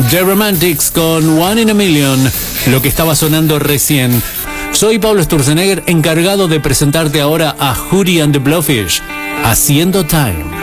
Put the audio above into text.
The Romantics con One in a Million, lo que estaba sonando recién. Soy Pablo Sturzenegger, encargado de presentarte ahora a Hootie and the Blowfish, Haciendo Time.